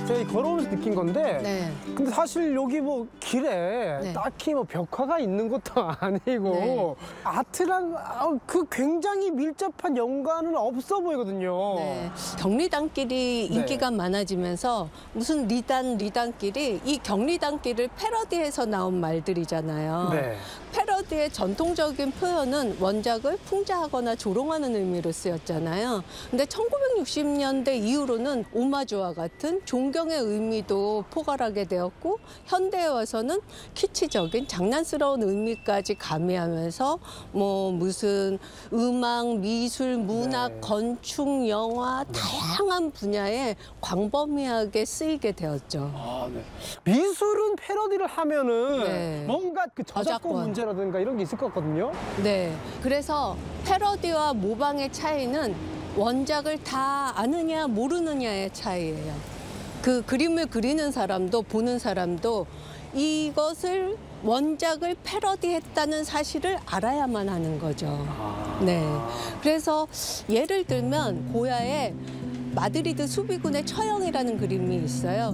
제가 걸어오면서 느낀 건데 네. 근데 사실 여기 뭐 길에 네. 딱히 뭐 벽화가 있는 것도 아니고 네. 아트랑 그 굉장히 밀접한 연관은 없어 보이거든요. 네. 경리단길이 네. 인기가 많아지면서 무슨 리단길이 이 경리단길을 패러디해서 나온 말들이잖아요. 네. 패러디의 전통적인 표현은 원작을 풍자하거나 조롱하는 의미로 쓰였잖아요. 근데 1960년대 이후로는 오마주와 같은 존경의 의미도 포괄하게 되었고 현대에 와서는 키치적인 장난스러운 의미까지 가미하면서 뭐 무슨 음악, 미술, 문학, 네. 건축, 영화 다양한 분야에 광범위하게 쓰이게 되었죠. 아, 네. 미술은 패러디를 하면은 네. 뭔가 그 저작권 저작권. 문제라든가 이런 게 있을 것 같거든요. 네. 그래서 패러디와 모방의 차이는 원작을 다 아느냐 모르느냐의 차이예요. 그 그림을 그리는 사람도 보는 사람도 이것을 원작을 패러디했다는 사실을 알아야만 하는 거죠. 네. 그래서 예를 들면 고야에 마드리드 수비군의 처형이라는 그림이 있어요.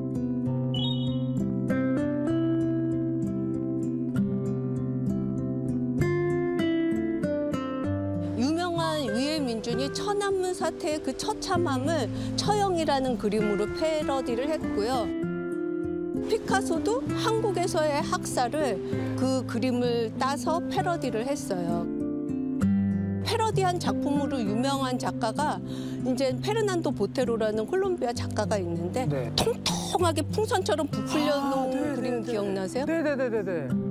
유명한 위의 민준이 천안문 사태의 그 처참함을 처형이라는 그림으로 패러디를 했고요. 피카소도 한국에서의 학살을 그 그림을 따서 패러디를 했어요. 패러디한 작품으로 유명한 작가가 이제 페르난도 보테로라는 콜롬비아 작가가 있는데 네. 통통하게 풍선처럼 부풀려 놓은 네, 그림 네, 네. 기억나세요? 네네네네네.